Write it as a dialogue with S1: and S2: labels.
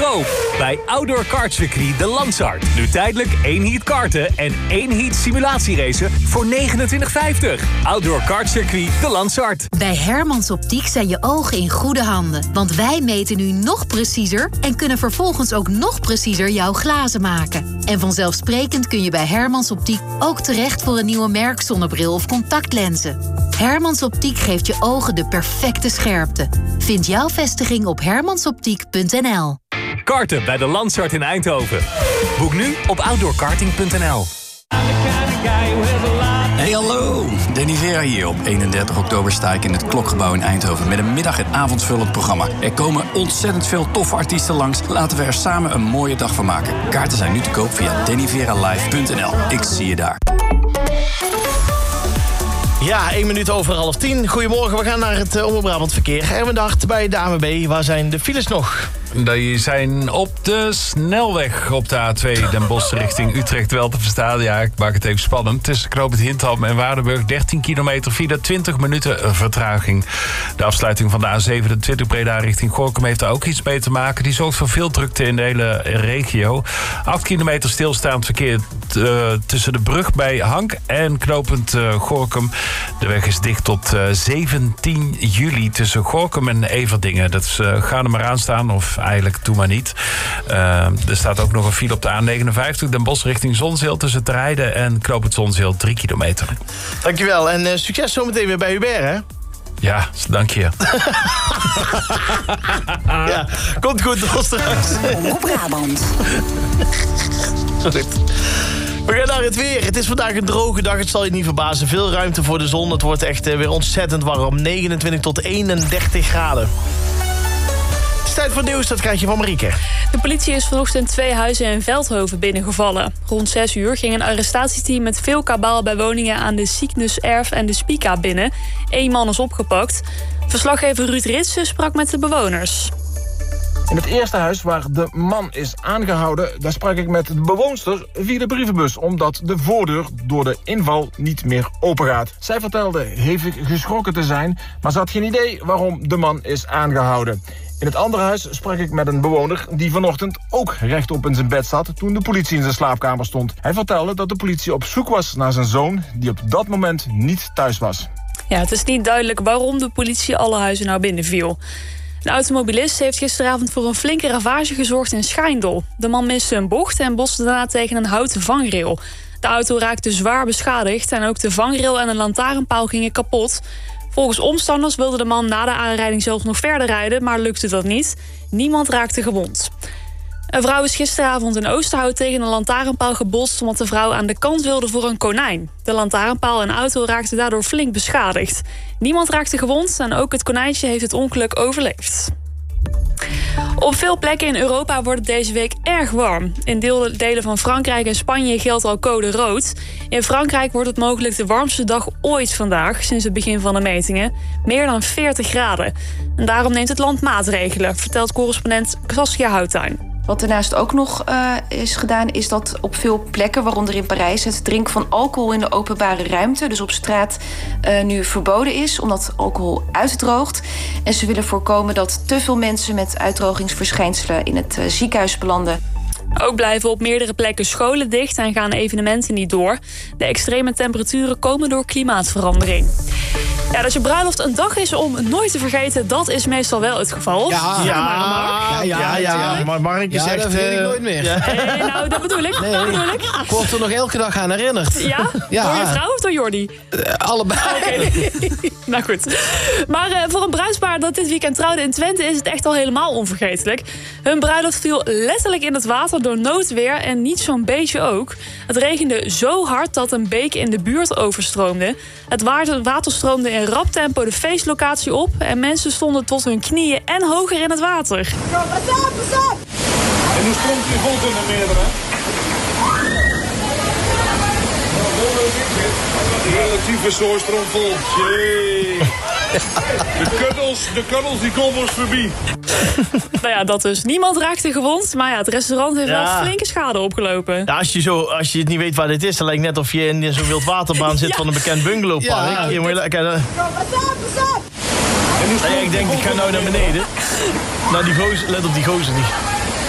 S1: Pro. Bij Outdoor Kartcircuit de Lansart. Nu tijdelijk 1 heat karten en 1 heat simulatieracen voor €29,50. Outdoor Kartcircuit de Lansart.
S2: Bij Hermans Optiek zijn je ogen in goede handen. Want wij meten nu nog preciezer en kunnen vervolgens ook nog preciezer jouw glazen maken. En vanzelfsprekend kun je bij Hermans Optiek ook terecht voor een nieuwe merkzonnebril of contactlenzen. Hermans Optiek geeft je ogen de perfecte scherpte. Vind jouw vestiging op hermansoptiek.nl.
S1: Karten bij de Lansart in Eindhoven. Boek nu op outdoorkarting.nl.
S3: Hey hallo, Danny Vera hier. Op 31 oktober sta ik in het Klokgebouw in Eindhoven met een middag- en avondvullend programma. Er komen ontzettend veel toffe artiesten langs. Laten we er samen een mooie dag van maken. Kaarten zijn nu te koop via dannyveralive.nl. Ik zie je daar.
S4: Ja, 1 minuut over 9:30. Goedemorgen, we gaan naar het Omroep Brabant verkeer. Erwin Dacht bij de ANWB. Waar zijn de files nog?
S5: Die zijn op de snelweg op de A2 Den Bosch richting Utrecht wel te verstaan. Ja, ik maak het even spannend. Tussen knooppunt Hintham en Waardenburg 13 kilometer file, 20 minuten vertraging. De afsluiting van de A27 Breda richting Gorinchem heeft daar ook iets mee te maken. Die zorgt voor veel drukte in de hele regio. 8 kilometer stilstaand verkeer tussen de brug bij Hank en knooppunt Gorinchem. De weg is dicht tot 17 juli tussen Gorinchem en Everdingen. Dat is, ga er maar aan staan of eigenlijk doe maar niet. Er staat ook nog een file op de A59 Den Bosch richting Zonzeel tussen Terheide en knooppunt Zonzeel 3 kilometer.
S4: Dankjewel en succes zometeen weer bij Hubert, hè?
S5: Ja, dank je.
S4: Ja, komt goed, tot straks.
S2: Omroep Brabant.
S4: Goed. We gaan naar het weer. Het is vandaag een droge dag, het zal je niet verbazen. Veel ruimte voor de zon, het wordt echt weer ontzettend warm. 29 tot 31 graden. Het is tijd voor nieuws, dat krijg je van Marieke.
S6: De politie is vanochtend 2 huizen in Veldhoven binnengevallen. Rond 6 uur ging een arrestatieteam met veel kabaal bij woningen aan de Cygnus Erf en de Spica binnen. 1 man is opgepakt. Verslaggever Ruud Ritsen sprak met de bewoners.
S7: In het eerste huis waar de man is aangehouden, daar sprak ik met de bewoonster via de brievenbus, omdat de voordeur door de inval niet meer open gaat. Zij vertelde hevig geschrokken te zijn, maar ze had geen idee waarom de man is aangehouden. In het andere huis sprak ik met een bewoner die vanochtend ook rechtop in zijn bed zat toen de politie in zijn slaapkamer stond. Hij vertelde dat de politie op zoek was naar zijn zoon die op dat moment niet thuis was.
S6: Ja, het is niet duidelijk waarom de politie alle huizen nou binnenviel. De automobilist heeft gisteravond voor een flinke ravage gezorgd in Schijndel. De man miste een bocht en botste daarna tegen een houten vangrail. De auto raakte zwaar beschadigd en ook de vangrail en een lantaarnpaal gingen kapot. Volgens omstanders wilde de man na de aanrijding zelfs nog verder rijden, maar lukte dat niet. Niemand raakte gewond. Een vrouw is gisteravond in Oosterhout tegen een lantaarnpaal gebotst omdat de vrouw aan de kant wilde voor een konijn. De lantaarnpaal en auto raakten daardoor flink beschadigd. Niemand raakte gewond en ook het konijntje heeft het ongeluk overleefd. Op veel plekken in Europa wordt het deze week erg warm. In delen van Frankrijk en Spanje geldt al code rood. In Frankrijk wordt het mogelijk de warmste dag ooit vandaag, sinds het begin van de metingen. Meer dan 40 graden. En daarom neemt het land maatregelen, vertelt correspondent Saskia Houttuin.
S8: Wat daarnaast ook nog is gedaan, is dat op veel plekken, waaronder in Parijs, het drinken van alcohol in de openbare ruimte, dus op straat, nu verboden is, omdat alcohol uitdroogt. En ze willen voorkomen dat te veel mensen met uitdrogingsverschijnselen in het ziekenhuis belanden.
S6: Ook blijven op meerdere plekken scholen dicht en gaan evenementen niet door. De extreme temperaturen komen door klimaatverandering. Ja, dat je bruiloft een dag is om nooit te vergeten, dat is meestal wel het geval.
S4: Maar Mark is echt...
S9: dat weet ik nooit meer.
S4: Ja.
S6: Nou, dat bedoel ik.
S9: Ik word er nog elke dag aan herinnerd.
S6: Ja? Door je vrouw of door Jordi?
S9: Allebei.
S6: Okay. Nou goed. Maar voor een bruidspaar dat dit weekend trouwde in Twente is het echt al helemaal onvergetelijk. Hun bruiloft viel letterlijk in het water door noodweer en niet zo'n beetje ook. Het regende zo hard dat een beek in de buurt overstroomde. Het water stroomde in rap tempo de feestlocatie op en mensen stonden tot hun knieën en hoger in het water.
S10: En hoe stroomt je vol in de meerdere? Relatieve zoorstroom vol. Jee. De kuddels die komen ons voorbij.
S6: Nou ja, dat dus. Niemand raakte gewond, maar ja, het restaurant heeft wel flinke schade opgelopen.
S4: Ja, als je het niet weet waar dit is, dan lijkt net of je in zo'n wildwaterbaan zit van een bekend bungalowpark. Ik denk, ik ga nou naar beneden. Nou, die gozer, let op die gozer niet.